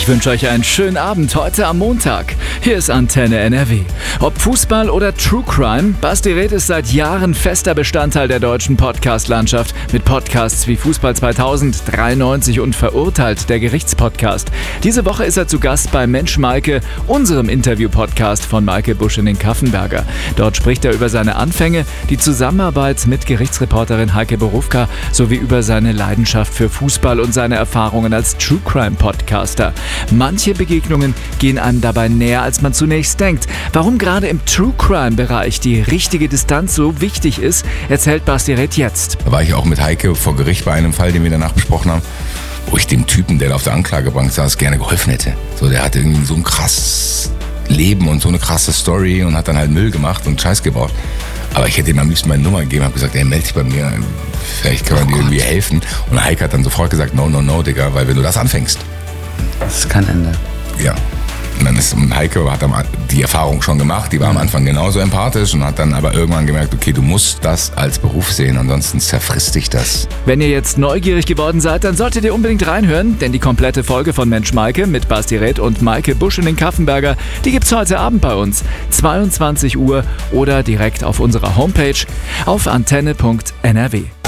Ich wünsche euch einen schönen Abend heute am Montag. Hier ist Antenne NRW. Ob Fußball oder True Crime, Basti Red ist seit Jahren fester Bestandteil der deutschen Podcast-Landschaft mit Podcasts wie Fußball 2000, 93 und Verurteilt, der Gerichtspodcast. Diese Woche ist er zu Gast bei Mensch Maike, unserem Interview-Podcast von Maike Buschelin-Kaffenberger. Dort spricht er über seine Anfänge, die Zusammenarbeit mit Gerichtsreporterin Heike Borufka sowie über seine Leidenschaft für Fußball und seine Erfahrungen als True Crime-Podcaster. Manche Begegnungen gehen einem dabei näher, als man zunächst denkt. Warum gerade im True Crime-Bereich die richtige Distanz so wichtig ist, erzählt Basti Red jetzt. Da war ich auch mit Heike vor Gericht bei einem Fall, den wir danach besprochen haben, wo ich dem Typen, der da auf der Anklagebank saß, gerne geholfen hätte. So, der hatte irgendwie so ein krasses Leben und so eine krasse Story und hat dann halt Müll gemacht und Scheiß gebaut. Aber ich hätte ihm am liebsten meine Nummer gegeben, habe gesagt, ey, melde dich bei mir, vielleicht kann man dir irgendwie helfen. Und Heike hat dann sofort gesagt, no, Digga, weil wenn du das anfängst, das ist kein Ende. Ja. Und dann ist Heike hat die Erfahrung schon gemacht, die war am Anfang genauso empathisch und hat dann aber irgendwann gemerkt, okay, du musst das als Beruf sehen, ansonsten zerfrisst dich das. Wenn ihr jetzt neugierig geworden seid, dann solltet ihr unbedingt reinhören, denn die komplette Folge von Mensch Maike mit Basti Red und Maike Buschelin-Kaffenberger, die gibt's heute Abend bei uns, 22 Uhr oder direkt auf unserer Homepage auf antenne.nrw.